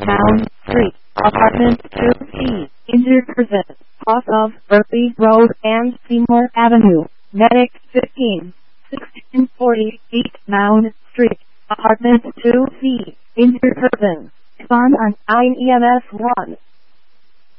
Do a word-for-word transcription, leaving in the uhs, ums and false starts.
Town Street, Apartment two C, injured person, cross of Berkeley Road and Seymour Avenue, Medic fifteen, sixteen forty-eight Mound Street, Apartment two C, injured person, respond on nine E M S one.